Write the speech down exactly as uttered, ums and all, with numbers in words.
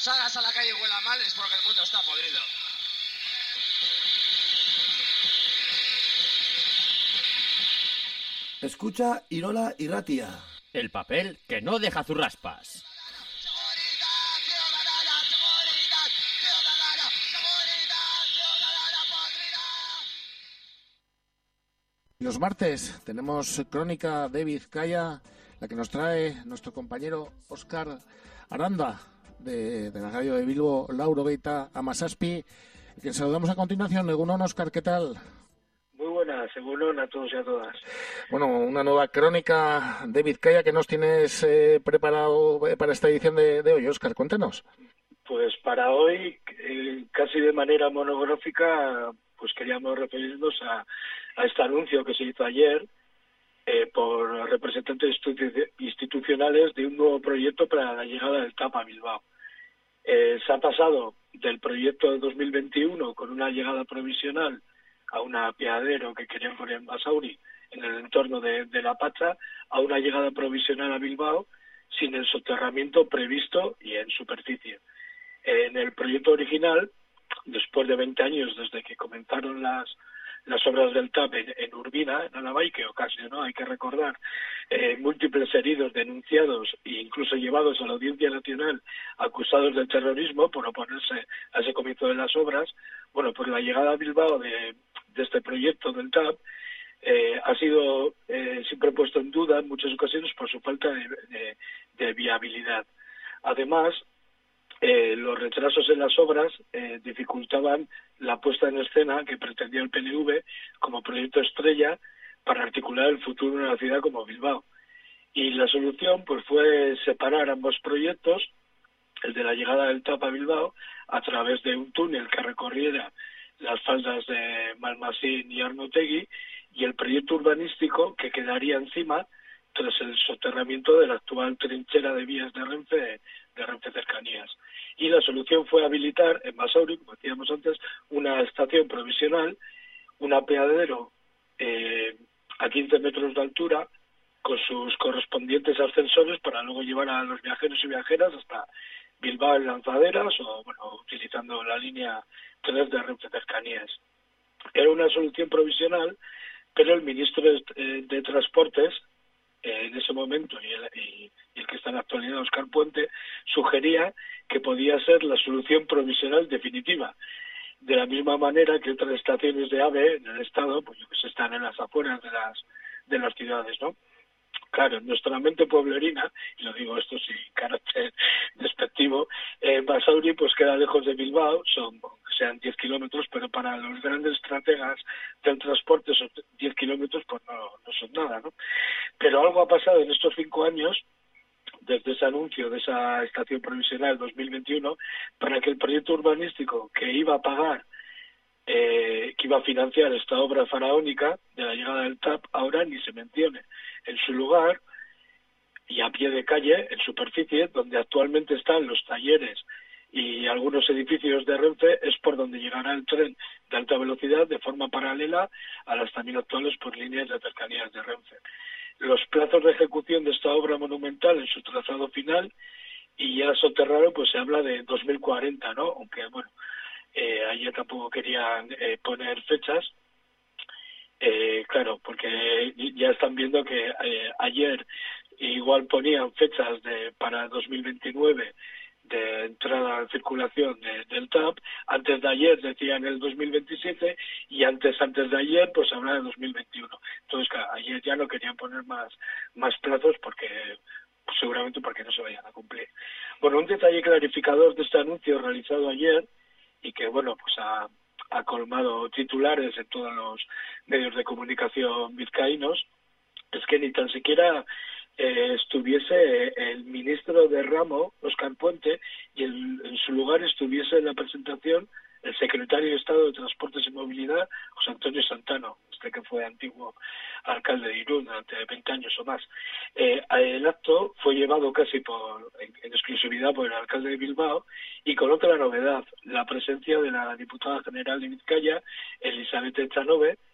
salgas a la calle y huela mal es porque el mundo está podrido. Escucha Irola Irratia. El papel que no deja zurraspas. Los martes tenemos Crónica de Vizcaya, la que nos trae nuestro compañero Óscar Aranda, de, de la radio de Bilbo, Lauro Beita, Amasaspi, que saludamos a continuación. Egunon, Óscar, ¿qué tal? Muy buenas, egunon a todos y a todas. Bueno, una nueva Crónica de Vizcaya que nos tienes eh, preparado para esta edición de, de hoy. Óscar, cuéntanos. Pues para hoy, eh, casi de manera monográfica, pues queríamos referirnos a, a este anuncio que se hizo ayer eh, por representantes institu- institucionales de un nuevo proyecto para la llegada del T A P a Bilbao. Eh, se ha pasado del proyecto de dos mil veintiuno con una llegada provisional a un apeadero que querían poner en Basauri, en el entorno de, de La Pacha, a una llegada provisional a Bilbao sin el soterramiento previsto y en superficie. En el proyecto original, después de veinte años desde que comenzaron las las obras del T A P en, en Urbina, en Álava, y que ocasionó, hay que recordar, eh, múltiples heridos denunciados e incluso llevados a la Audiencia Nacional acusados de terrorismo por oponerse a ese comienzo de las obras. Bueno, pues la llegada a Bilbao de, de este proyecto del T A P eh, ha sido eh, siempre puesto en duda en muchas ocasiones por su falta de, de, de viabilidad. Además, Eh, los retrasos en las obras eh, dificultaban la puesta en escena que pretendía el P N V como proyecto estrella para articular el futuro de una ciudad como Bilbao. Y la solución pues fue separar ambos proyectos, el de la llegada del T A P a Bilbao, a través de un túnel que recorriera las faldas de Malmasín y Arnotegui, y el proyecto urbanístico que quedaría encima tras el soterramiento de la actual trinchera de vías de Renfe, de Renfe Cercanías. Y la solución fue habilitar en Basauri, como decíamos antes, una estación provisional, un apeadero eh, a quince metros de altura, con sus correspondientes ascensores para luego llevar a los viajeros y viajeras hasta Bilbao en Lanzaderas o, bueno, utilizando la línea tres de Renfe Cercanías. Era una solución provisional, pero el ministro de, eh, de Transportes, en ese momento, y el, y, y el que está en la actualidad, Óscar Puente, sugería que podía ser la solución provisional definitiva. De la misma manera que otras estaciones de AVE en el Estado, pues yo que sé, están en las afueras de las de las ciudades, ¿no? Claro, en nuestra mente pueblerina, y lo digo esto sin carácter despectivo, eh, Basauri pues queda lejos de Bilbao, son sean diez kilómetros, pero para los grandes estrategas del transporte esos diez kilómetros pues no, no son nada, ¿no? Pero algo ha pasado en estos cinco años, desde ese anuncio de esa estación provisional dos mil veintiuno, para que el proyecto urbanístico que iba a pagar, eh, que iba a financiar esta obra faraónica de la llegada del T A P, ahora ni se mencione. En su lugar, y a pie de calle, en superficie, donde actualmente están los talleres y algunos edificios de Renfe, es por donde llegará el tren de alta velocidad de forma paralela a las también actuales por líneas de cercanías de Renfe. Los plazos de ejecución de esta obra monumental en su trazado final, y ya soterrado, pues se habla de dos mil cuarenta, ¿no? Aunque, bueno, eh, ayer tampoco querían eh, poner fechas. Eh, claro, porque ya están viendo que eh, ayer igual ponían fechas de para dos mil veintinueve de entrada en circulación de, del T A P, antes de ayer decían el dos mil veintisiete y antes antes de ayer pues hablaba de dos mil veintiuno. Entonces, claro, ayer ya no querían poner más más plazos porque pues, seguramente porque no se vayan a cumplir. Bueno, un detalle clarificador de este anuncio realizado ayer y que, bueno, pues ha ha colmado titulares en todos los medios de comunicación vizcaínos, es que ni tan siquiera eh, estuviese el ministro de ramo, Óscar Puente, y el, en su lugar estuviese en la presentación el secretario de Estado de Transportes y Movilidad, José Antonio Santano, este que fue antiguo alcalde de Irún durante veinte años o más. Eh, el acto fue llevado casi por, en, en exclusividad por el alcalde de Bilbao y con otra novedad, la presencia de la diputada general de Vizcaya, Elizabeth Echanove,